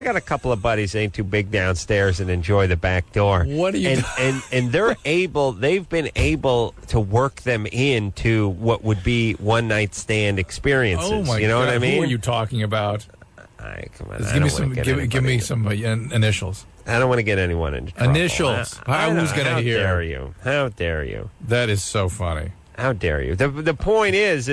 got a couple of buddies that ain't too big downstairs and enjoy the back door. What are you and they've been able to work them into what would be one night stand experiences. Oh my you know God. what I mean? Who are you talking about? Come on, Give me some initials. I don't want to get anyone into trouble. Initials. Who's going to hear? How dare you? How dare you? That is so funny. How dare you? The point is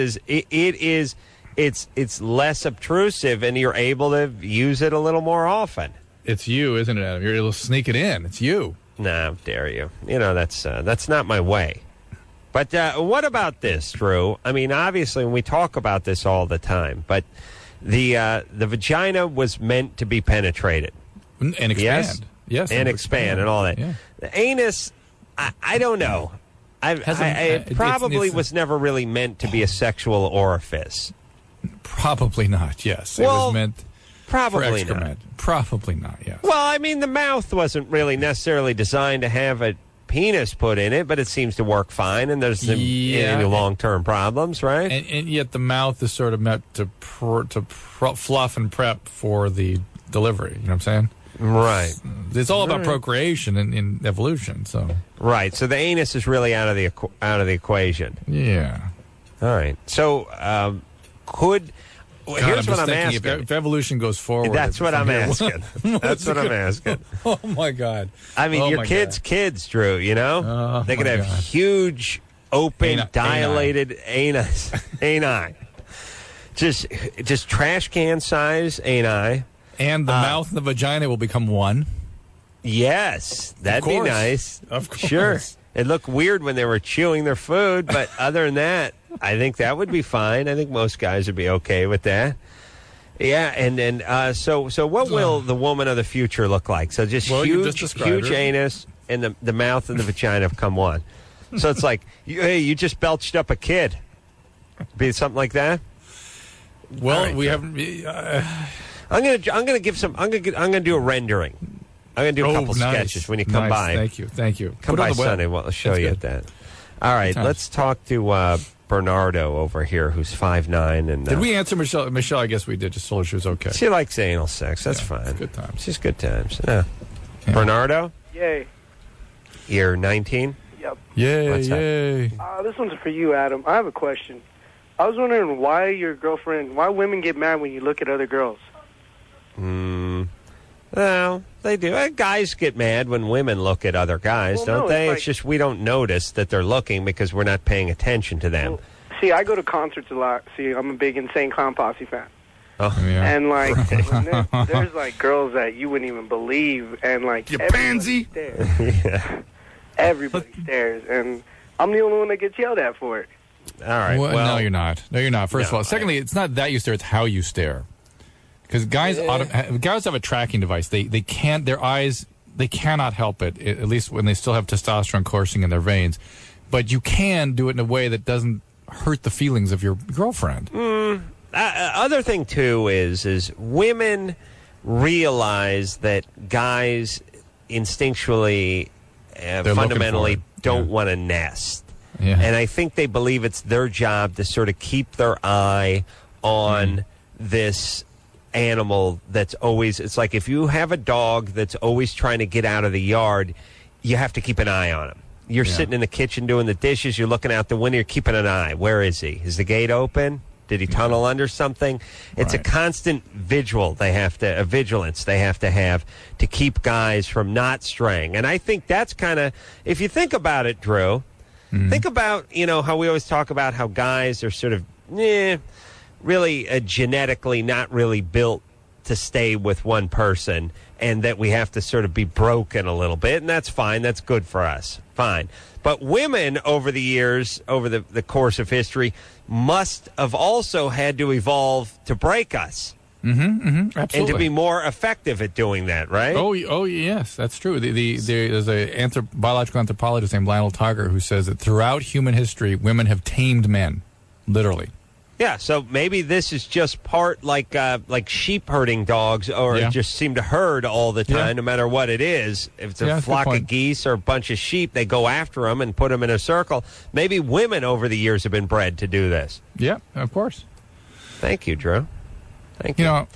it's less obtrusive, and you're able to use it a little more often. It's you, isn't it, Adam? You're able to sneak it in. It's you. Nah, how dare you? You know, that's not my way. But what about this, Drew? I mean, obviously, when we talk about this all the time, but the vagina was meant to be penetrated. And expand. Yes, and expand and all that. Yeah. The anus, I don't know. It probably was never really meant to be a sexual orifice. Probably not, yes. Well, it was meant probably for excrement. not. Probably not, yes. Well, I mean, the mouth wasn't really necessarily designed to have a penis put in it, but it seems to work fine, and there's some long-term problems, right? And yet the mouth is sort of meant to fluff and prep for the delivery, you know what I'm saying? Right. It's all about procreation in evolution, so. Right, so the anus is really out of the equation. Yeah. All right. So, here's what I'm asking. If evolution goes forward. That's what I'm asking. That's what I'm asking. Oh, my God. I mean, your kids, Drew, you know? They could have huge, open, dilated anus. Ani. Just trash can size ani. And the mouth and the vagina will become one. Yes. That'd be nice. Of course. Sure. It looked weird when they were chewing their food, but other than that, I think that would be fine. I think most guys would be okay with that. Yeah, and then so what will the woman of the future look like? So just huge anus, and the mouth and the vagina become one. So it's like, you just belched up a kid. Be something like that. Well, we haven't. I'm gonna do a rendering. I'm gonna do a couple sketches when you come by. Thank you. Come by Sunday. Well, I'll show you that. All right, let's talk to Bernardo over here, who's 5'9". And did we answer Michelle? Michelle, I guess we did. Just told her she was okay. She likes anal sex. That's fine. It's good times. It's just good times. Yeah. Bernardo? Yay. You're 19? Yep. Yay. This one's for you, Adam. I have a question. I was wondering why women get mad when you look at other girls. Well, they do. Guys get mad when women look at other guys, don't they? It's just we don't notice that they're looking because we're not paying attention to them. Well, see, I go to concerts a lot. See, I'm a big Insane Clown Posse fan. Oh, yeah. And, there's, girls that you wouldn't even believe. And, you pansy! Yeah. Everybody stares. And I'm the only one that gets yelled at for it. All right. Well, no, you're not. First of all. Secondly, it's not that you stare, it's how you stare. Because guys have a tracking device. Their eyes cannot help it, at least when they still have testosterone coursing in their veins. But you can do it in a way that doesn't hurt the feelings of your girlfriend. Other thing, too, is women realize that guys instinctually, fundamentally don't want to nest. Yeah. And I think they believe it's their job to sort of keep their eye on this animal that's always, it's like if you have a dog that's always trying to get out of the yard, you have to keep an eye on him. You're sitting in the kitchen doing the dishes, you're looking out the window, you're keeping an eye. Where is he? Is the gate open? Did he tunnel under something? It's a constant vigilance they have to have to keep guys from not straying. And I think that's kind of, if you think about it, Drew, think about, how we always talk about how guys are sort of, really genetically not really built to stay with one person, and that we have to sort of be broken a little bit, and that's fine. That's good for us. Fine. But women over the years, over the course of history, must have also had to evolve to break us. Absolutely. And to be more effective at doing that, right? Oh yes, that's true. There's a biological anthropologist named Lionel Tiger who says that throughout human history, women have tamed men, literally. Yeah, so maybe this is just part like sheep herding dogs, or just seem to herd all the time, no matter what it is. If it's a flock of geese or a bunch of sheep, they go after them and put them in a circle. Maybe women over the years have been bred to do this. Yeah, of course. Thank you, Drew. Thank you.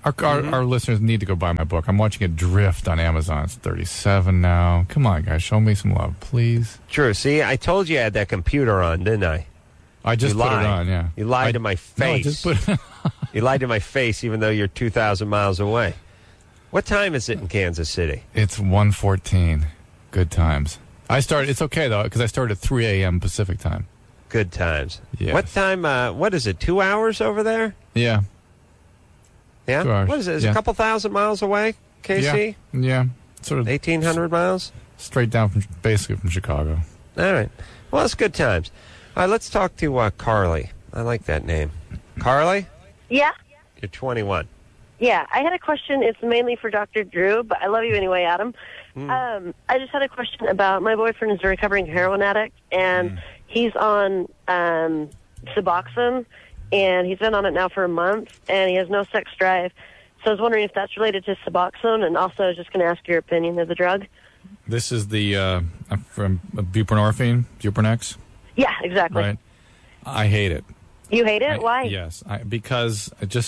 Our listeners need to go buy my book. I'm watching it drift on Amazon. It's $37 now. Come on, guys. Show me some love, please. Drew, see, I told you I had that computer on, didn't I? I just put it on, yeah. You lied to my face. No, I just put You lied to my face even though you're 2,000 miles away. What time is it in Kansas City? It's 1:14. Good times. It's okay, though, because I started at 3 a.m. Pacific time. Good times. Yes. What time, what is it, 2 hours over there? Yeah. Yeah? 2 hours. What is it? Is it a couple thousand miles away, KC? Yeah. Sort of 1,800 miles? straight down basically from Chicago. All right. Well, it's good times. All right, let's talk to Carly. I like that name. Carly? Yeah? You're 21. Yeah, I had a question. It's mainly for Dr. Drew, but I love you anyway, Adam. I just had a question about my boyfriend is a recovering heroin addict, and he's on Suboxone, and he's been on it now for a month, and he has no sex drive. So I was wondering if that's related to Suboxone, and also I was just going to ask your opinion of the drug. This is the from buprenorphine, Buprenex? Yeah, exactly. Right. I hate it. You hate it? Why? Yes, because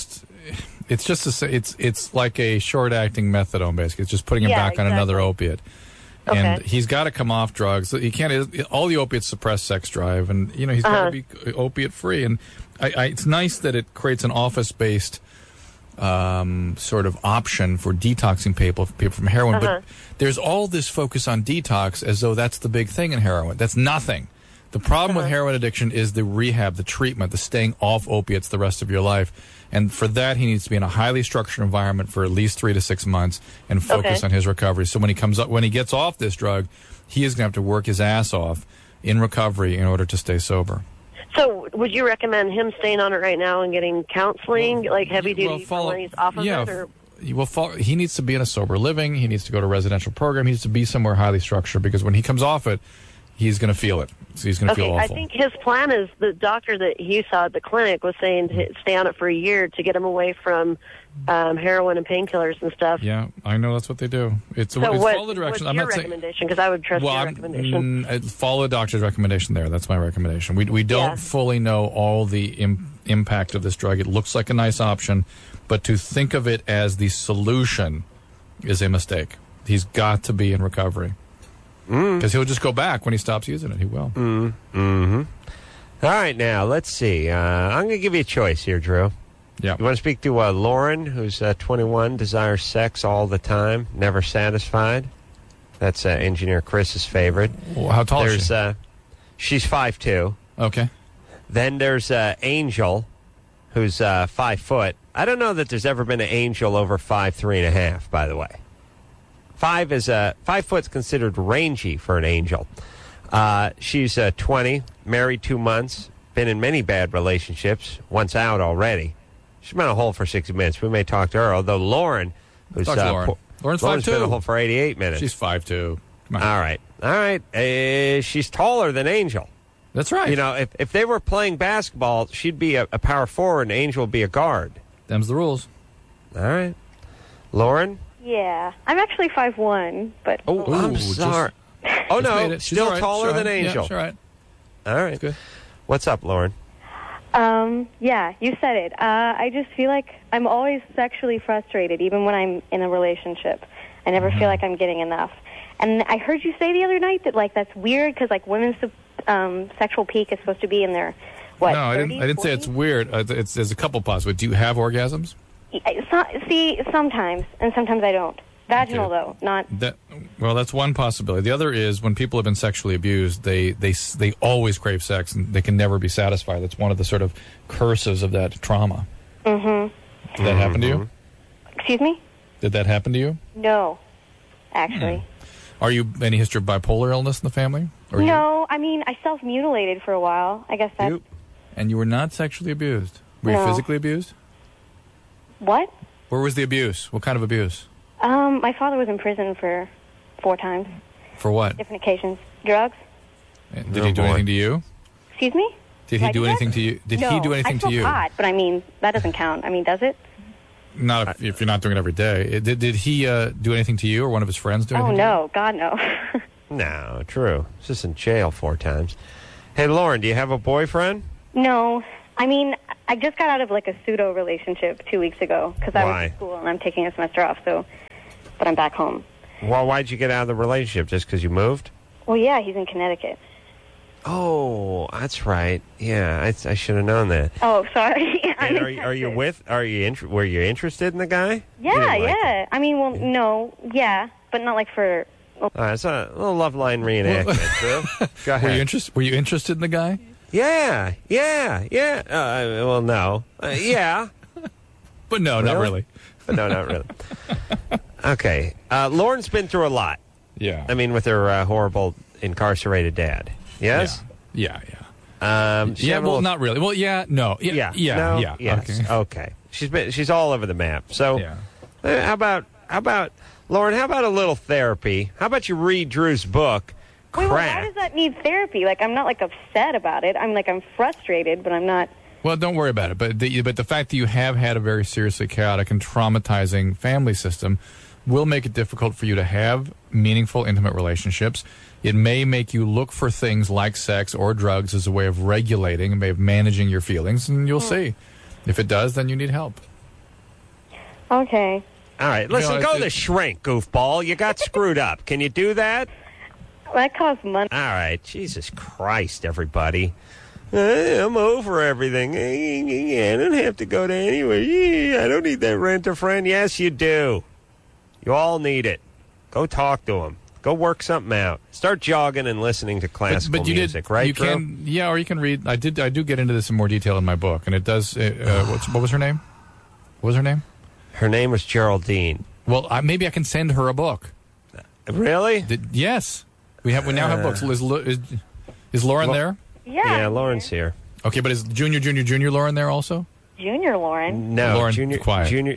it's like a short-acting methadone, basically. It's just putting him back on another opiate. Okay. And he's got to come off drugs. He can't. All the opiates suppress sex drive, and he's got to be opiate-free. And it's nice that it creates an office-based sort of option for detoxing people from heroin. But there's all this focus on detox as though that's the big thing in heroin. That's nothing. The problem with heroin addiction is the rehab, the treatment, the staying off opiates the rest of your life. And for that, he needs to be in a highly structured environment for at least 3 to 6 months and focus on his recovery. So when he gets off this drug, he is going to have to work his ass off in recovery in order to stay sober. So would you recommend him staying on it right now and getting counseling, like heavy-duty when he's off of it? Or? He needs to be in a sober living. He needs to go to a residential program. He needs to be somewhere highly structured because when he comes off it, he's going to feel it. So he's going to feel awful. I think his plan is the doctor that he saw at the clinic was saying to stay on it for a year to get him away from heroin and painkillers and stuff. Yeah, I know that's what they do. It's follow the directions. What's your recommendation? Because I would trust your recommendation. Follow the doctor's recommendation there. That's my recommendation. We don't fully know all the impact of this drug. It looks like a nice option, but to think of it as the solution is a mistake. He's got to be in recovery. Because he'll just go back when he stops using it. He will. All right, now, let's see. I'm going to give you a choice here, Drew. Yeah. You want to speak to Lauren, who's 21, desires sex all the time, never satisfied? That's engineer Chris's favorite. Well, how tall is she? She's 5'2". Okay. Then there's Angel, who's 5 foot. I don't know that there's ever been an Angel over 5'3.5", by the way. 5 foot's considered rangy for an angel. She's 20, married 2 months, been in many bad relationships, once out already. She's been in a hole for 60 minutes. We may talk to her, although Lauren, who's Lauren's 5'2". been in a hole for 88 minutes. She's 5'2". Come on. All right. She's taller than Angel. That's right. If they were playing basketball, she'd be a power forward and Angel would be a guard. Them's the rules. All right. Lauren? Yeah, I'm actually 5'1", but... I'm sorry. No, still taller than Angel. Yeah, sure right. All right. Good. What's up, Lauren? Yeah, you said it. I just feel like I'm always sexually frustrated, even when I'm in a relationship. I never feel like I'm getting enough. And I heard you say the other night that, that's weird, because, women's sexual peak is supposed to be in their, No, 30s, I didn't say it's weird. There's a couple possibilities. Do you have orgasms? See, sometimes, and sometimes I don't. Vaginal, though, not... Well, that's one possibility. The other is when people have been sexually abused, they always crave sex, and they can never be satisfied. That's one of the sort of curses of that trauma. Mm-hmm. Did that happen to you? Excuse me? Did that happen to you? No, actually. Are you any history of bipolar illness in the family? No, I self-mutilated for a while. I guess that's... And you were not sexually abused? Were you physically abused? What? Where was the abuse? What kind of abuse? My father was in prison for 4 times. For what? Different occasions. Drugs. Did he do anything to you? Excuse me? Did he do anything to you? Did he do anything to you? No, I smoke pot, but that doesn't count. Does it? Not if you're not doing it every day. Did he do anything to you or one of his friends do anything to you? Oh, no. God, no. No, true. He's just in jail 4 times. Hey, Lauren, do you have a boyfriend? No. I just got out of like a pseudo relationship 2 weeks ago because I was Why? in school and I'm taking a semester off. But I'm back home. Well, why'd you get out of the relationship? Just because you moved? Well, yeah, he's in Connecticut. Oh, that's right. Yeah, I should have known that. Oh, sorry. And were you interested in the guy? Yeah, You didn't like yeah. him. I mean, well, no, yeah, but not like for. It's a little love line reenactment, Drew. Go ahead. Were you interested in the guy? Yeah. Well, no. Yeah. But no, not really. But no, not really. Okay. Lauren's been through a lot. Yeah. I mean, with her horrible incarcerated dad. Yes? Yeah. Yeah, Well, not really. Well, yeah, no. Yeah. No, Yeah. yes. Okay. She's all over the map. So, Yeah. how about Lauren? How about a little therapy? How about you read Drew's book? Wait, well, why Crack. does that need therapy? Like, I'm not like upset about it. I'm frustrated, but I'm not. Well, don't worry about it. But the fact that you have had a very seriously chaotic and traumatizing family system will make it difficult for you to have meaningful, intimate relationships. It may make you look for things like sex or drugs as a way of regulating, a way of managing your feelings, and you'll see. If it does, then you need help. Okay. All right, listen, go to the shrink, goofball. You got screwed up. Can you do that? That costs money. All right, Jesus Christ, everybody. I'm over everything. I don't have to go to anywhere. I don't need that rent-a-friend. Yes, you do. You all need it. Go talk to him. Go work something out. Start jogging and listening to classical music, right, you Drew? or you can read. I do get into this in more detail in my book, and it does. What was her name? What was her name? Her name was Geraldine. Well, maybe I can send her a book. Really? Yes, we now have books. Is Lauren there? Yeah. Lauren's here. Okay, but is Junior Lauren there also? Junior Lauren. No, Lauren, junior, quiet. junior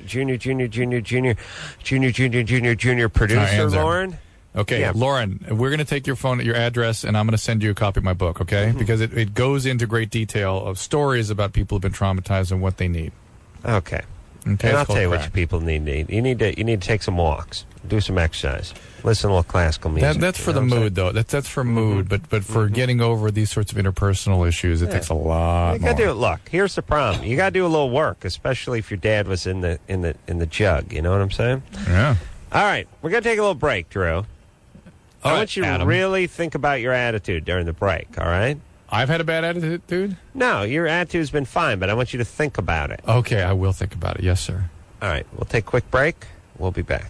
producer hands there. Lauren. Okay, Yeah. Lauren, we're going to take your phone, your address, and I'm going to send you a copy of my book, okay? Because it goes into great detail of stories about people who've been traumatized and what they need. Okay. Okay, And I'll it's called tell you what Crack. you people need. You need to take some walks, do some exercise, listen to a little classical music. That's for the you know what I'm mood, though. That's for mood, but for getting over these sorts of interpersonal issues, it takes a lot You more. gotta do it. Look, here's the problem. You gotta do a little work, especially if your dad was in the jug. You know what I'm saying? Yeah. All right, we're gonna take a little break, Drew. I want you to Adam. really think about your attitude during the break. All right? I've had a bad attitude, dude? No, your attitude's been fine, but I want you to think about it. Okay, I will think about it. Yes, sir. All right, we'll take a quick break. We'll be back.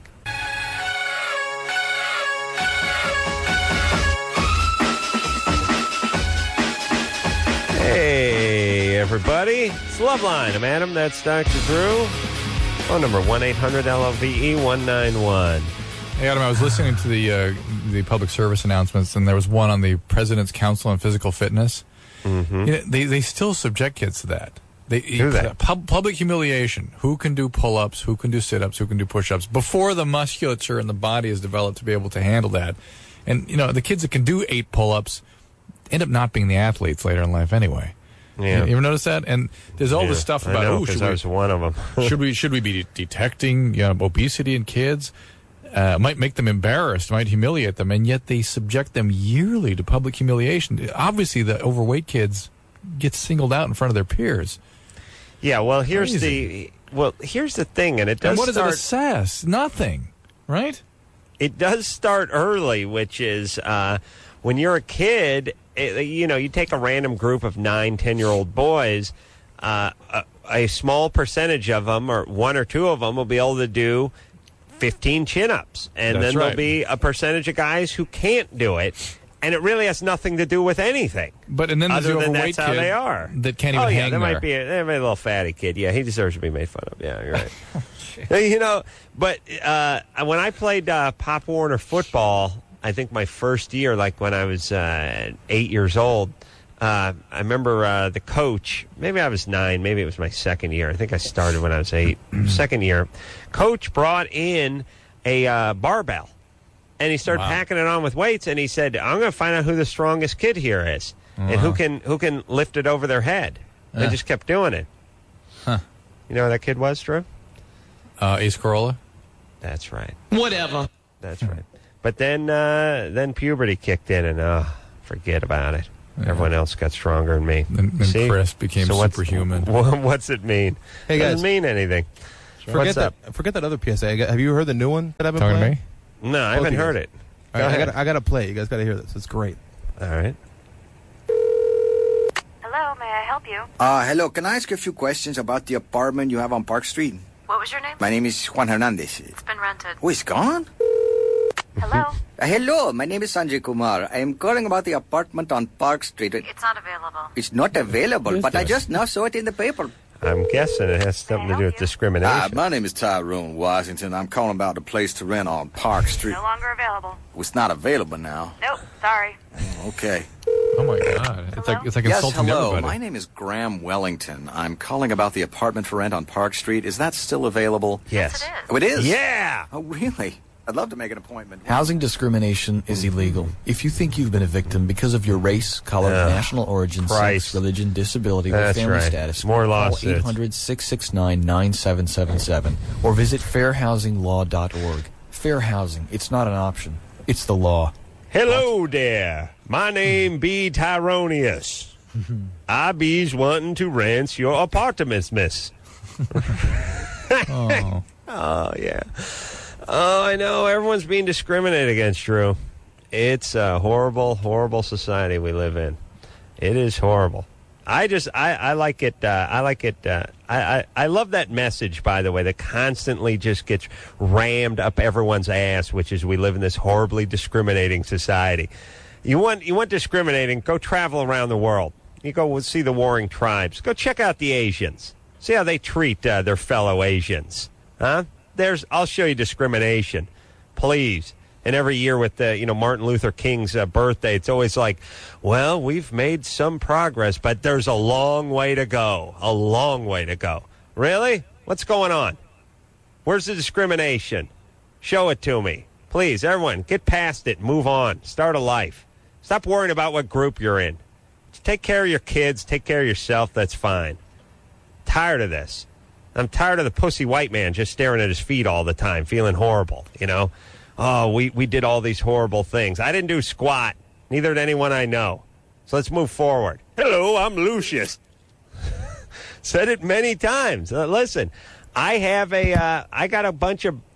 Hey, everybody. It's Loveline. I'm Adam. That's Dr. Drew. Phone number 1-800-LOVE-191. Hey, Adam, I was listening to the public service announcements, and there was one on the President's Council on Physical Fitness. Mm-hmm. You know, they still subject kids to that. Do they? Public humiliation. Who can do pull-ups? Who can do sit-ups? Who can do push-ups? Before the musculature in the body is developed to be able to handle that. And, you know, the kids that can do 8 pull-ups end up not being the athletes later in life anyway. Yeah. You ever notice that? And there's all this stuff about, I know, oh, because I was one of them. should we be detecting obesity in kids? Might make them embarrassed, might humiliate them, and yet they subject them yearly to public humiliation. Obviously, the overweight kids get singled out in front of their peers. Yeah, well, here's Crazy. the thing, and it does And what does start. it assess? Nothing, right? It does start early, which is when you're a kid. You take a random group of 9, 10-year-old boys. A small percentage of them, or 1 or 2 of them, will be able to do 15 chin-ups, and That's then there'll right. be a percentage of guys who can't do it, and it really has nothing to do with anything. But and then there's Other the than overweight that's how kid they are. that can't even oh, yeah, hang there there. might be a little fatty kid. Yeah, he deserves to be made fun of. Yeah, you're right. But when I played Pop Warner football, I think my first year, like when I was 8 years old, I remember the coach, maybe I was 9, maybe it was my second year. I think I started when I was 8. Second year, coach brought in a barbell, and he started packing it on with weights, and he said, I'm going to find out who the strongest kid here is, and who can lift it over their head. They just kept doing it. Huh. You know who that kid was, Drew? Ace Corolla? That's right. Whatever. That's right. But then puberty kicked in, and forget about it. Everyone else got stronger than me. And Chris became superhuman. What's it mean? Hey, guys. Doesn't mean anything. Forget that other PSA. Have you heard the new one that I've been Talking playing? to me? No, I haven't heard it. All right, I got to play. You guys got to hear this. It's great. All right. Hello, may I help you? Hello. Can I ask you a few questions about the apartment you have on Park Street? What was your name? My name is Juan Hernandez. It's been rented. Oh, it's gone? Hello? Hello, my name is Sanjay Kumar. I am calling about the apartment on Park Street. It's not available. It's not available, but I just now saw it in the paper. I'm guessing it has something to do with discrimination. My name is Tyrone Washington. I'm calling about the place to rent on Park Street. No longer available. It's not available now. Nope, sorry. Okay. Oh my God! It's like Yes, insulting hello. everybody. My name is Graham Wellington. I'm calling about the apartment for rent on Park Street. Is that still available? Yes. It is. Oh, it is? Yeah. Oh, really? I'd love to make an appointment. Housing discrimination is illegal. If you think you've been a victim because of your race, color, national origin, sex, religion, disability, or family status, More call lawsuits. 800-669-9777 or visit fairhousinglaw.org. Fair housing, it's not an option. It's the law. Hello there. My name be Tyronius. I be's wanting to rent your apartments, miss. Oh. Oh, yeah. Oh, I know. Everyone's being discriminated against, Drew. It's a horrible, horrible society we live in. It is horrible. I like it. I love that message, by the way, that constantly just gets rammed up everyone's ass, which is we live in this horribly discriminating society. You want discriminating? Go travel around the world. You go see the warring tribes. Go check out the Asians. See how they treat their fellow Asians. Huh? I'll show you discrimination, please. And every year with Martin Luther King's birthday, it's always like, well, we've made some progress, but there's a long way to go. A long way to go. Really? What's going on? Where's the discrimination? Show it to me. Please, everyone, get past it. Move on. Start a life. Stop worrying about what group you're in. Just take care of your kids. Take care of yourself. That's fine. Tired of this. I'm tired of the pussy white man just staring at his feet all the time, feeling horrible, Oh, we did all these horrible things. I didn't do squat. Neither did anyone I know. So let's move forward. Hello, I'm Lucius. Said it many times. Listen, I have I got a bunch of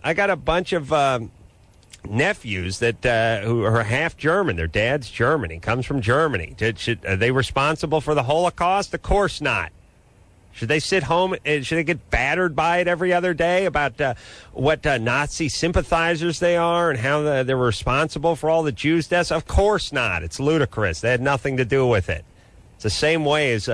nephews that who are half German. Their dad's German. He comes from Germany. Are they responsible for the Holocaust? Of course not. Should they sit home? Should they get battered by it every other day about what Nazi sympathizers they are and how they're responsible for all the Jews' deaths? Of course not. It's ludicrous. They had nothing to do with it. It's the same way as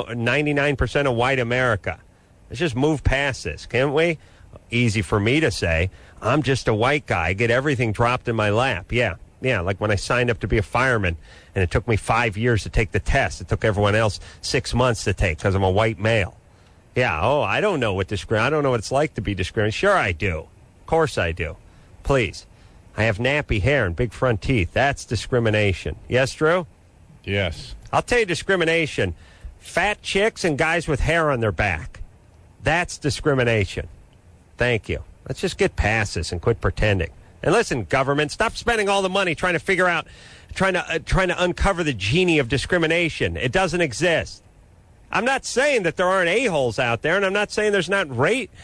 99% of white America. Let's just move past this, can't we? Easy for me to say. I'm just a white guy. I get everything dropped in my lap. Yeah, like when I signed up to be a fireman. And it took me 5 years to take the test. It took everyone else 6 months to take because I'm a white male. Yeah, I don't know what I don't know what it's like to be discriminated. Sure I do. Of course I do. Please. I have nappy hair and big front teeth. That's discrimination. Yes, Drew? Yes. I'll tell you discrimination. Fat chicks and guys with hair on their back. That's discrimination. Thank you. Let's just get past this and quit pretending. And listen, government, stop spending all the money trying to figure out trying to uncover the genie of discrimination. It doesn't exist. I'm not saying that there aren't a-holes out there, and I'm not saying there's not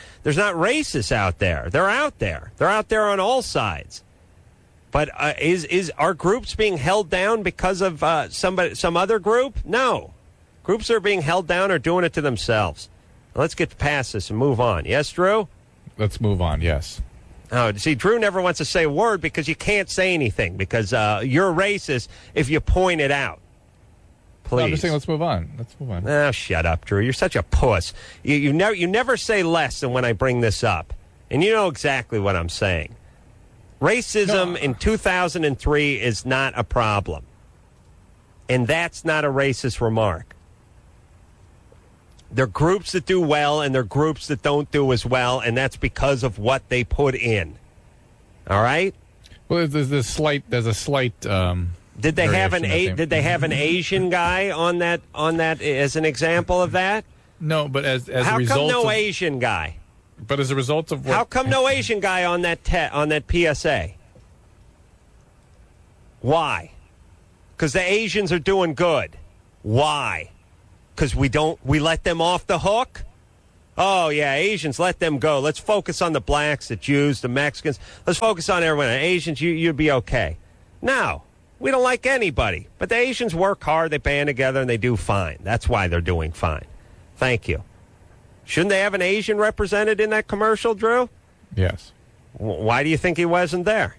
racists out there. They're out there. They're out there on all sides. But are groups being held down because of some other group? No. Groups that are being held down are doing it to themselves. Let's get past this and move on. Yes, Drew? Let's move on, yes. Oh, see, Drew never wants to say a word because you can't say anything because you're racist if you point it out. Please. No, I'm just saying let's move on. Let's move on. Oh, shut up, Drew. You're such a puss. You never say less than when I bring this up. And you know exactly what I'm saying. Racism in 2003 is not a problem. And that's not a racist remark. There are groups that do well, and there are groups that don't do as well, and that's because of what they put in. All right? Well, there's a slight. Did they have an Asian guy on that as an example of that? No, but as how a result come no of, Asian guy? But as a result of what? How come no Asian guy on that PSA? Why? Because the Asians are doing good. Why? Because we let them off the hook? Oh, yeah, Asians, let them go. Let's focus on the blacks, the Jews, the Mexicans. Let's focus on everyone. Asians, you'd be okay. No, we don't like anybody. But the Asians work hard, they band together, and they do fine. That's why they're doing fine. Thank you. Shouldn't they have an Asian represented in that commercial, Drew? Yes. Why do you think he wasn't there?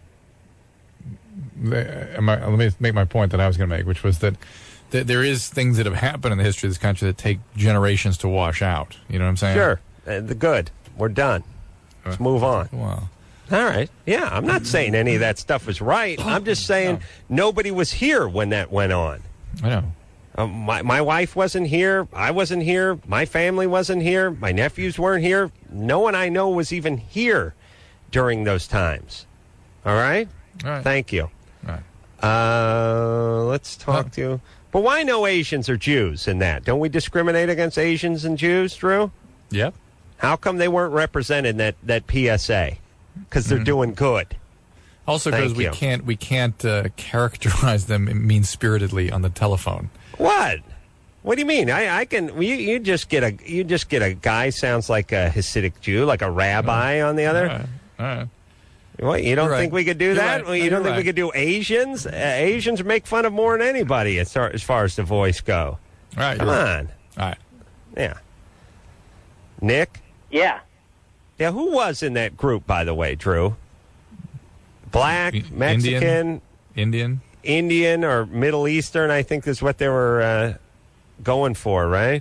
Let me make my point that I was going to make, which was that there is things that have happened in the history of this country that take generations to wash out. You know what I'm saying? Sure. The good. We're done. Let's move on. Wow. All right. Yeah, I'm not saying any of that stuff was right. I'm just saying nobody was here when that went on. I know. My wife wasn't here. I wasn't here. My family wasn't here. My nephews weren't here. No one I know was even here during those times. All right? All right. Thank you. All right. Let's talk to you. But why no Asians or Jews in that? Don't we discriminate against Asians and Jews, Drew? Yep. How come they weren't represented in that PSA? Because they're doing good. Also, because we can't characterize them mean-spiritedly on the telephone. What? What do you mean? I can. You just get a guy sounds like a Hasidic Jew, like a rabbi on the other. All right. What, you don't think we could do that? Right. Well, you don't think we could do Asians? Asians make fun of more than anybody as far as the voice go. All right. Come on. All right. Yeah. Nick? Yeah. Yeah, who was in that group, by the way, Drew? Black, Mexican? Indian or Middle Eastern, I think is what they were going for, right?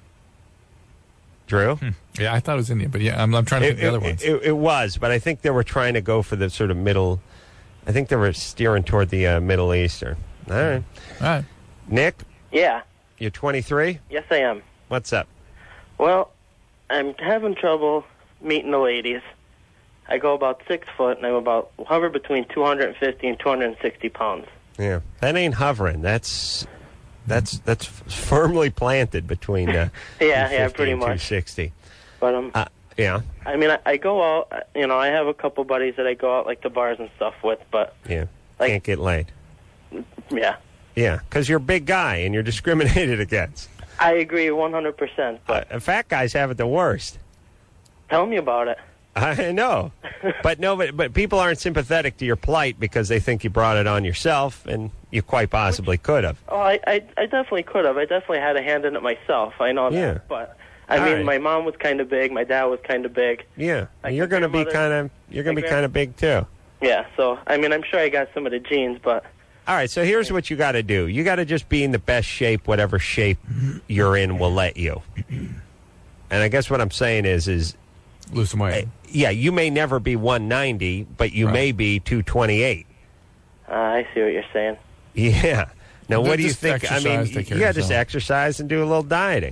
Drew? Yeah, I thought it was Indian, but yeah, I'm trying to think of the other ones. It was, but I think they were trying to go for the sort of middle. I think they were steering toward the Middle Eastern. All right. All right. Nick? Yeah. You're 23? Yes, I am. What's up? Well, I'm having trouble meeting the ladies. I go about 6 foot, and I'm hover between 250 and 260 pounds. Yeah, that ain't hovering. That's firmly planted between yeah, pretty and much 260. But yeah. I mean, I go out. I have a couple buddies that I go out like to bars and stuff with, but yeah, can't get laid. Yeah. Yeah, because you're a big guy and you're discriminated against. I agree 100%. But fat guys have it the worst. Tell me about it. I know, but people aren't sympathetic to your plight because they think you brought it on yourself, and you quite possibly could have. Oh, I definitely could have. I definitely had a hand in it myself. I know that. Yeah. But I mean, my mom was kind of big. My dad was kind of big. Yeah, you're going to be kind of big too. Yeah. So I mean, I'm sure I got some of the genes, but. All right. So here's what you got to do. You got to just be in the best shape, whatever shape you're in will let you. And I guess what I'm saying is. Lose some weight. Yeah, you may never be 190, but you may be 228. I see what you're saying. Yeah. Now, what do you think? I mean, you got to just exercise and do a little dieting.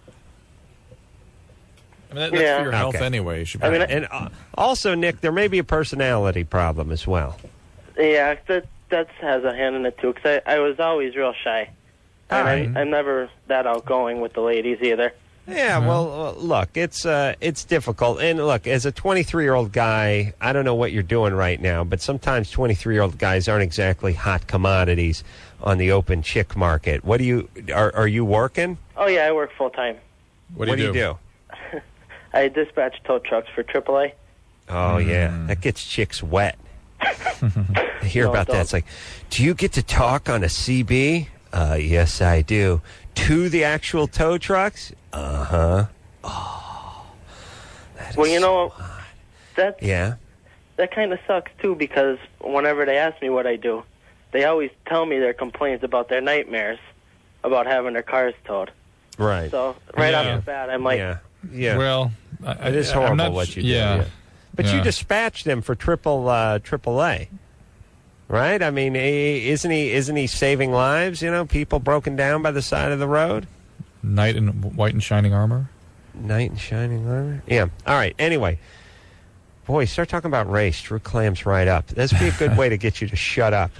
I mean, that's for your health anyway. You should be and also, Nick, there may be a personality problem as well. Yeah, that has a hand in it, too, because I was always real shy. And I'm never that outgoing with the ladies either. Yeah, well, look, it's difficult. And look, as a 23-year-old guy, I don't know what you're doing right now, but sometimes 23-year-old guys aren't exactly hot commodities on the open chick market. What do you are you working? Oh, yeah, I work full-time. What do you do? I dispatch tow trucks for AAA. Oh, yeah, that gets chicks wet. I hear about that. It's like, do you get to talk on a CB? Yes, I do. To the actual tow trucks? Uh-huh. Oh. Well, you know, that kind of sucks, too, because whenever they ask me what I do, they always tell me their complaints about their nightmares about having their cars towed. Right. So, right off the bat, I'm like... Yeah. Well, it is horrible what you do. Yeah. But you dispatch them for AAA. Right? I mean, isn't he saving lives? You know, people broken down by the side of the road. Knight in white and shining armor. Knight in shining armor. Yeah. All right. Anyway, boy, start talking about race. Drew clams right up. That'd be a good way to get you to shut up.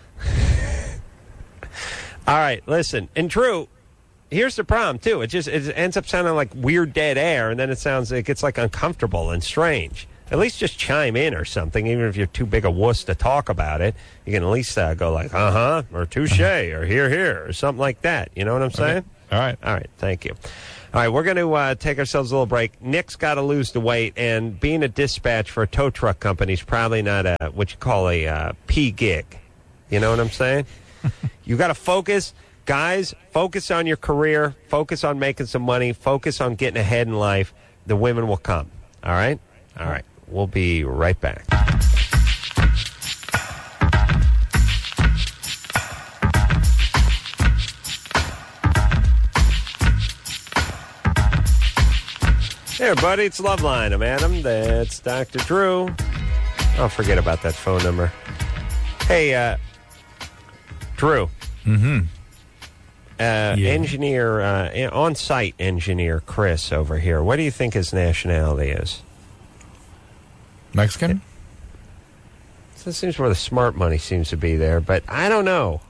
All right. Listen, and Drew, here's the problem too. It ends up sounding like weird dead air, and then it gets like uncomfortable and strange. At least just chime in or something, even if you're too big a wuss to talk about it. You can at least go like, uh-huh, or touche, or here, or something like that. You know what I'm saying? Okay. All right, thank you. All right, we're going to take ourselves a little break. Nick's got to lose the weight, and being a dispatch for a tow truck company is probably not what you call a P gig. You know what I'm saying? You got to focus. Guys, focus on your career. Focus on making some money. Focus on getting ahead in life. The women will come. All right? All right. We'll be right back. Hey, everybody, it's Loveline. I'm Adam. That's Dr. Drew. I'll forget about that phone number. Hey, Drew. Mm-hmm. Engineer, on-site engineer Chris over here. What do you think his nationality is? Mexican? This seems where the smart money seems to be there, but I don't know.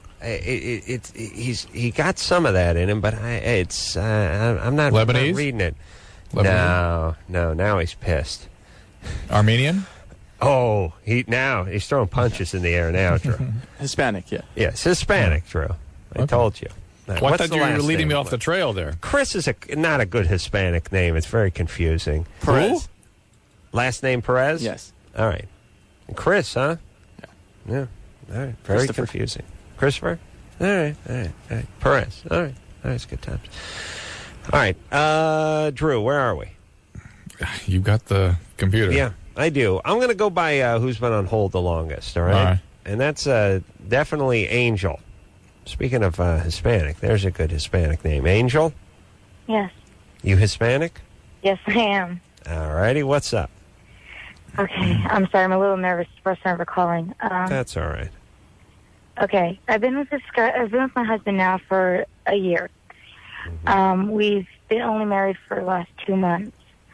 He got some of that in him, but I'm not reading it. Lebanese? No. Now he's pissed. Armenian? Oh, he's throwing punches in the air now, Drew. Hispanic, yeah. Yes, Hispanic, Drew. I told you. Well, I thought you were leading me off the trail there. Chris is not a good Hispanic name. It's very confusing. Perez. Last name Perez? Yes. All right. And Chris, huh? Yeah. All right. Very confusing. Christopher? All right. Perez. All right. It's good times. All right. Drew, where are we? You got the computer. Yeah, I do. I'm going to go by who's been on hold the longest, all right? All right. And that's definitely Angel. Speaking of Hispanic, there's a good Hispanic name. Angel? Yes. You Hispanic? Yes, I am. All righty. What's up? Okay. I'm sorry. I'm a little nervous. First time for calling. That's all right. Okay. I've been with my husband now for a year. Mm-hmm. We've been only married for the last 2 months.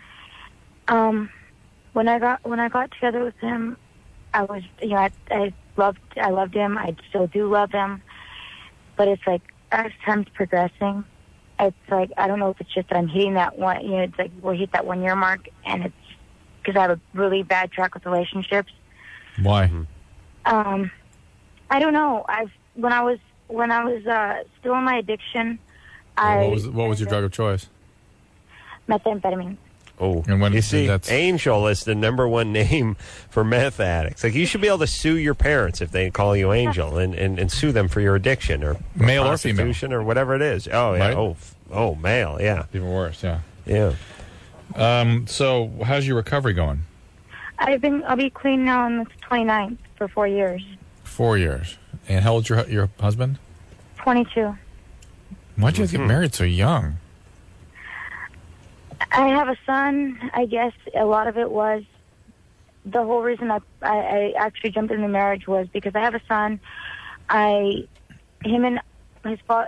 When I got together with him, I was, I loved him. I still do love him. But it's like, as time's progressing, it's like, I don't know if it's just that I'm hitting that one, it's like we'll hit that 1 year mark, and it's because I have a really bad track with relationships. Why? I don't know. When I was still in my addiction, What was your drug of choice? Methamphetamine. Oh, and when you see, that's... Angel is the #1 name for meth addicts. Like, you should be able to sue your parents if they call you Angel and sue them for your addiction or male or female prostitution or whatever it is. Oh, yeah. Right? Oh, male, yeah. Even worse, yeah. Yeah. So how's your recovery going? I'll be clean now on the 29th for 4 years. 4 years. And how old's your husband? 22. Why'd you guys get married so young? I have a son. I guess a lot of it was the whole reason I actually jumped into marriage was because I have a son. His father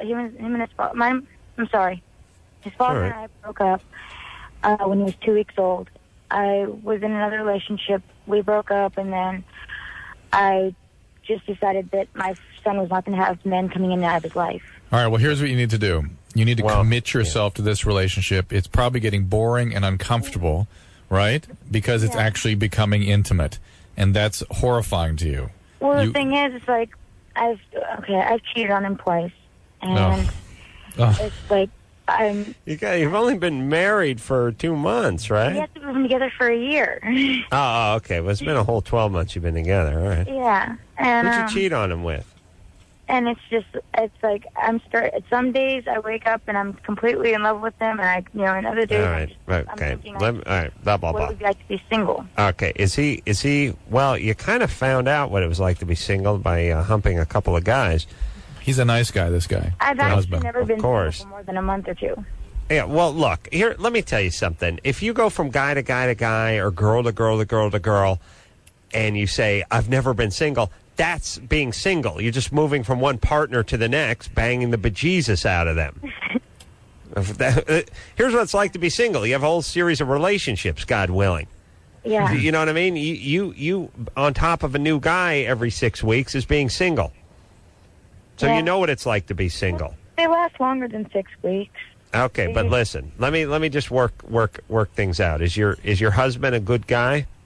and I broke up when he was 2 weeks old. I was in another relationship. We broke up, and then I just decided that my son was not going to have men coming in and out of his life. All right, well, here's what you need to do. You need to commit yourself to this relationship. It's probably getting boring and uncomfortable, right? Because it's actually becoming intimate, and that's horrifying to you. Well, the thing is, it's like, I've cheated on him twice, and it's like, You've only been married for 2 months, right? We have to been together for a year. Oh, okay. Well, it's been a whole 12 months you've been together, all right. Yeah. And, who'd you cheat on him with? And it's like, some days I wake up and I'm completely in love with him, and and other days all right. I'm thinking, all right, blah, blah, blah. What would it be like to be single? Okay. Is he, well, you kind of found out what it was like to be single by humping a couple of guys. He's a nice guy, this guy. I've actually never been single for more than a month or two. Yeah, well, look, here, let me tell you something. If you go from guy to guy to guy or girl to girl to girl to girl, and you say, I've never been single, that's being single. You're just moving from one partner to the next, banging the bejesus out of them. Here's what it's like to be single. You have a whole series of relationships, God willing. Yeah. You know what I mean? You on top of a new guy every 6 weeks is being single. So you know what it's like to be single. They last longer than 6 weeks. Okay, but listen, let me just work things out. Is your husband a good guy?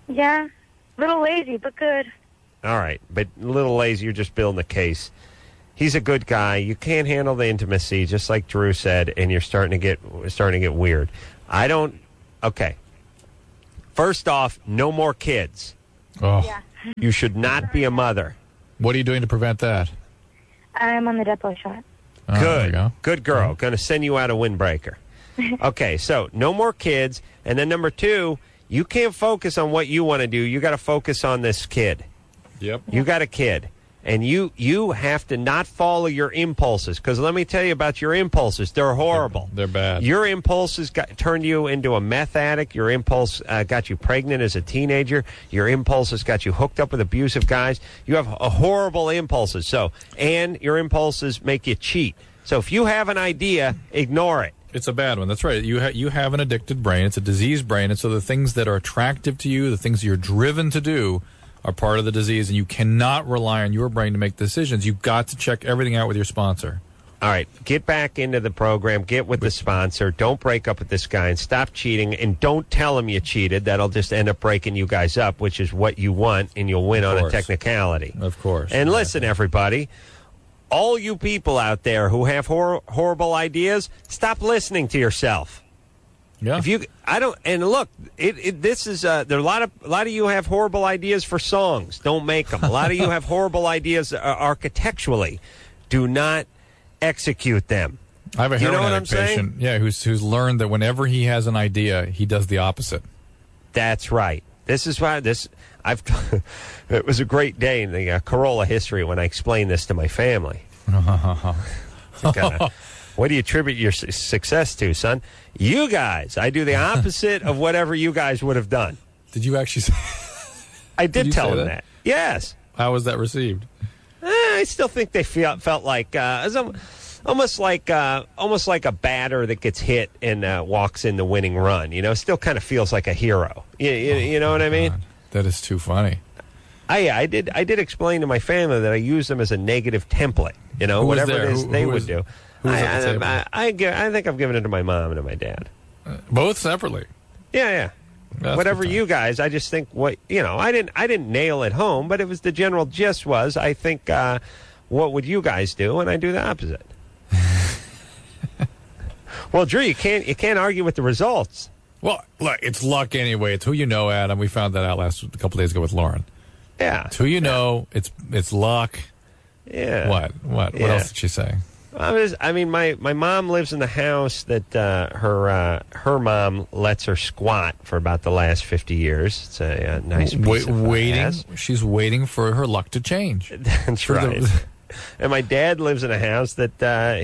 Yeah, a little lazy, but good. All right, but a little lazy. You're just building the case. He's a good guy. You can't handle the intimacy, just like Drew said, and you're starting to get weird. I don't. Okay. First off, no more kids. Oh. Yeah. You should not be a mother. What are you doing to prevent that? I'm on the depot shot. Oh, there you go. Good girl. Going to send you out a windbreaker. Okay, so no more kids. And then number 2, you can't focus on what you want to do. You got to focus on this kid. Yep. You got a kid. And you have to not follow your impulses. Because let me tell you about your impulses. They're horrible. They're bad. Your impulses turned you into a meth addict. Your impulse got you pregnant as a teenager. Your impulses got you hooked up with abusive guys. You have horrible impulses. And your impulses make you cheat. So if you have an idea, ignore it. It's a bad one. That's right. You have an addicted brain. It's a diseased brain. And so the things that are attractive to you, the things you're driven to do, are part of the disease, and you cannot rely on your brain to make decisions. You've got to check everything out with your sponsor. All right, get back into the program. Get with the sponsor. Don't break up with this guy, and stop cheating, and don't tell him you cheated. That'll just end up breaking you guys up, which is what you want, and you'll win on a technicality. Of course. And listen, everybody, all you people out there who have horrible ideas, stop listening to yourself. Yeah. If you, I don't, and look, this is there are a lot of you have horrible ideas for songs. Don't make them. A lot of you have horrible ideas architecturally. Do not execute them. I have a heroin addict patient, who's learned that whenever he has an idea, he does the opposite. That's right. This is why it was a great day in the Corolla history when I explained this to my family. What do you attribute your success to, son? You guys. I do the opposite of whatever you guys would have done. Did you actually say I did tell them that. Yes. How was that received? I still think they felt like almost like a batter that gets hit and walks in the winning run. You know, still kind of feels like a hero. You know what I mean? That is too funny. I did explain to my family that I use them as a negative template. You know, whatever it is they would do. I think I've given it to my mom and to my dad. Both separately. Yeah. Whatever you guys, I just think I didn't nail it home, but it was the general gist was I think what would you guys do, and I do the opposite. Well, Drew, you can't argue with the results. Well, look, it's luck anyway. It's who you know, Adam. We found that out a couple days ago with Lauren. Yeah, it's who you know. It's luck. Yeah. What else did she say? My mom lives in the house that her mom lets her squat for about the last 50 years. It's a nice piece of waiting. She's waiting for her luck to change. That's right. And my dad lives in a house that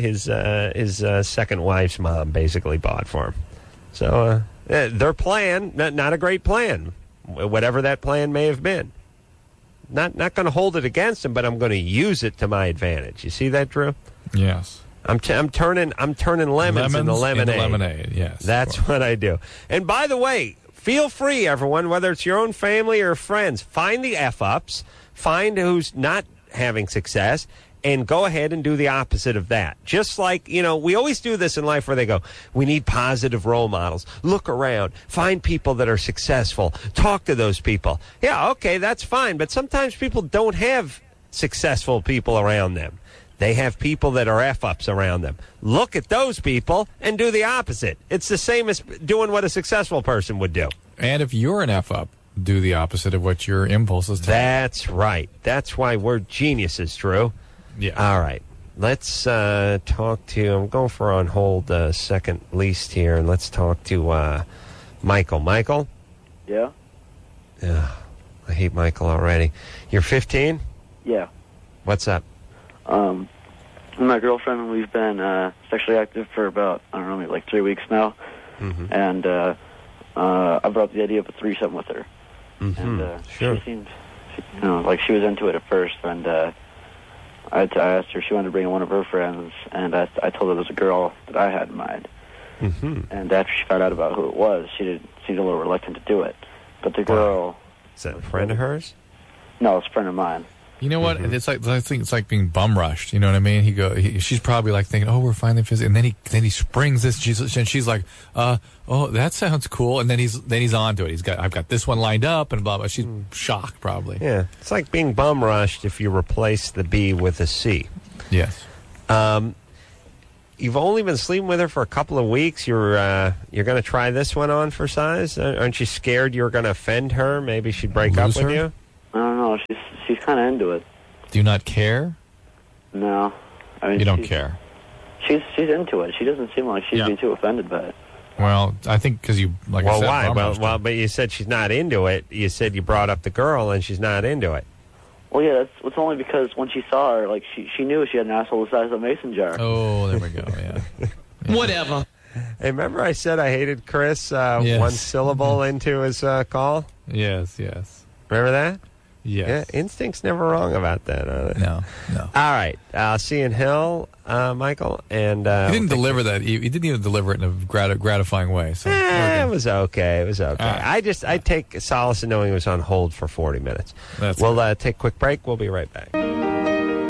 his second wife's mom basically bought for him. So their plan, not a great plan, whatever that plan may have been. Not going to hold it against him, but I'm going to use it to my advantage. You see that, Drew? Yes. I'm turning lemons into lemonade. Yes. That's what I do. And by the way, feel free, everyone, whether it's your own family or friends, find the F-ups, find who's not having success, and go ahead and do the opposite of that. Just like, we always do this in life where they go, we need positive role models. Look around. Find people that are successful. Talk to those people. Yeah, okay, that's fine. But sometimes people don't have successful people around them. They have people that are F-ups around them. Look at those people and do the opposite. It's the same as doing what a successful person would do. And if you're an F-up, do the opposite of what your impulses tell you. That's right. That's why we're geniuses, Drew. Yeah. All right. Let's talk to, I'm going for on hold second least here, and let's talk to Michael. Michael? Yeah? Yeah. I hate Michael already. You're 15? Yeah. What's up? My girlfriend and we've been sexually active for about, maybe like 3 weeks now. Mm-hmm. And I brought up the idea of a threesome with her. Mm-hmm. And sure. She seemed, like she was into it at first. And I asked her if she wanted to bring in one of her friends. And I told her there was a girl that I had in mind. Mm-hmm. And after she found out about who it was, she seemed a little reluctant to do it. But the girl... Is that a friend of hers? No, it's a friend of mine. You know what? It's like I think it's like being bum rushed. You know what I mean? She's probably like thinking, "Oh, we're finally physical," and then he springs this, and she's like, "Oh, that sounds cool." And then he's on to it. I've got this one lined up, and blah blah. She's shocked, probably. Yeah, it's like being bum rushed if you replace the B with a C. Yes. You've only been sleeping with her for a couple of weeks. You're going to try this one on for size. Aren't you scared you're going to offend her? Maybe she'd break up with you. I don't know. She's kind of into it. Do you not care? No, I mean you don't care. She's into it. She doesn't seem like she'd be too offended by it. Well, I think because you I said, why? Well, but you said she's not into it. You said you brought up the girl and she's not into it. Well, yeah, it's only because when she saw her, like she knew she had an asshole the size of a mason jar. Oh, there we go. Yeah. Whatever. Hey, remember I said I hated Chris one syllable into his call? Yes. Remember that? Yes. Yeah, instinct's never wrong about that, are they? No. All right. I'll see you in hell, Michael. And he didn't deliver that. He didn't even deliver it in a gratifying way. So it was okay. I take solace in knowing it was on hold for 40 minutes. We'll take a quick break. We'll be right back.